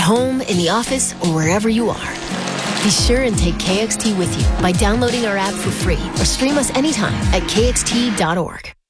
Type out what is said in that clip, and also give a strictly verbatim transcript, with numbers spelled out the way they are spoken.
home, in the office, or wherever you are. Be sure and take K X T with you by downloading our app for free or stream us anytime at K X T dot org.